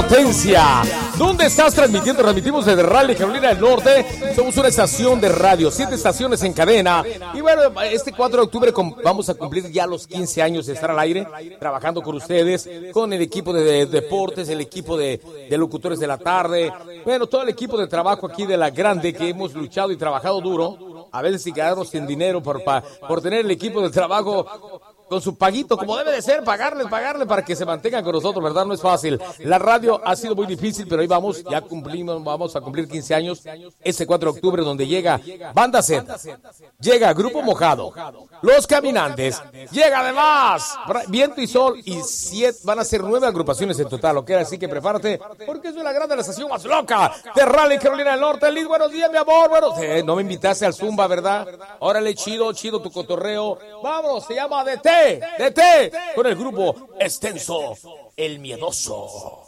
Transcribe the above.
potencia. ¿Dónde estás transmitiendo? Transmitimos desde Raleigh, Carolina del Norte. Somos una estación de radio, 7 estaciones en cadena. Y bueno, este 4 de octubre vamos a cumplir ya los 15 años de estar al aire, trabajando con ustedes, con el equipo de deportes, el equipo de locutores de la tarde. Bueno, todo el equipo de trabajo aquí de La Grande, que hemos luchado y trabajado duro, a veces sin quedarnos sin dinero por tener el equipo de trabajo con su paguito, como debe de ser, pagarles para que se mantengan con nosotros, ¿verdad? No es fácil. La radio ha sido muy difícil, pero ahí vamos, ya cumplimos, vamos a cumplir 15 años, este 4 de octubre, donde llega Banda Z, llega Grupo Mojado, Los Caminantes, llega además Viento y Sol, y van a ser 9 agrupaciones en total, ¿ok? Así que prepárate, porque es la grande, la estación más loca de Raleigh, Carolina del Norte. Liz, buenos días, mi amor. Bueno, no me invitaste al Zumba, ¿verdad? Órale, chido tu cotorreo. Vámonos, se llama DT, con el grupo extenso, El Miedoso.